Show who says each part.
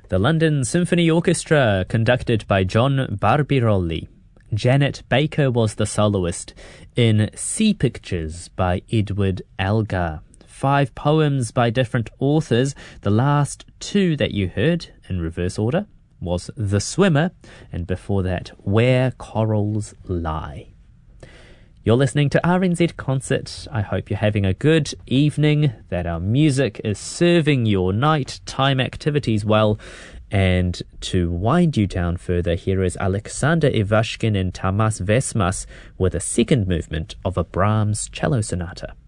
Speaker 1: The London Symphony Orchestra, conducted by John Barbirolli. Janet Baker was the soloist in Sea Pictures by Edward Elgar. 5 poems by different authors. The last 2 that you heard, in reverse order, was The Swimmer, and before that, Where Corals Lie. You're listening to RNZ Concert. I hope you're having a good evening, that our music is serving your night-time activities well. And to wind you down further, here is Alexander Ivashkin and Tamas Vesmas with a second movement of a Brahms cello sonata.